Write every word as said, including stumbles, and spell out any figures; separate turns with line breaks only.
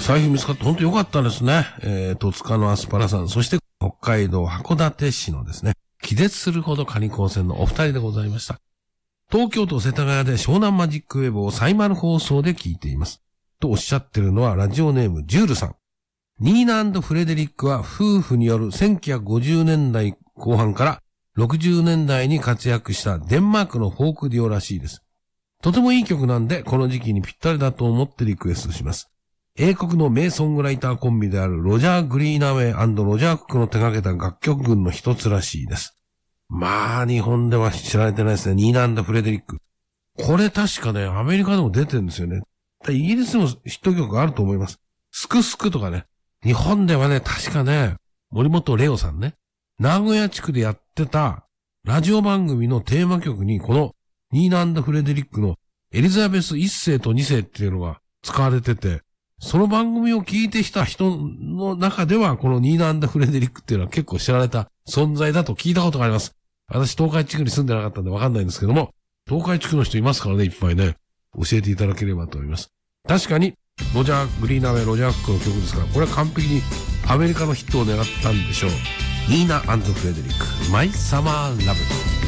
財布見つかって本当良かったですね。えー、戸塚のアスパラさん、そして北海道函館市のですね、気絶するほどカニ高専のお二人でございました。東京都世田谷で湘南マジックウェブをサイマル放送で聞いています。とおっしゃってるのはラジオネームジュールさん。ニーナ&フレデリックは夫婦によるせんきゅうひゃくごじゅうねんだいこう半からろくじゅうねんだいに活躍したデンマークのフォークデュオらしいです。とてもいい曲なんで、この時期にぴったりだと思ってリクエストします。英国の名ソングライターコンビであるロジャー・グリーナウェイ&ロジャー・クックの手掛けた楽曲群の一つらしいです。まあ、日本では知られてないですね。ニーナ&フレデリック。これ確かね、アメリカでも出てるんですよね。イギリスでもヒット曲あると思います。スクスクとかね。日本ではね、確かね、森本レオさんね。名古屋地区でやってたラジオ番組のテーマ曲にこのニーナ&フレデリックのエリザベスいっせいとにせいっていうのが使われてて、その番組を聞いてきた人の中ではこのニーナ&フレデリックっていうのは結構知られた存在だと聞いたことがあります。私東海地区に住んでなかったんでわかんないんですけども、東海地区の人いますからね、いっぱいね。教えていただければと思います。確かに、ロジャー・グリーナウェイ、ロジャー・クックの曲ですから、これは完璧にアメリカのヒットを狙ったんでしょう。ニーナ&フレデリック、マイ・サマー・ラブ。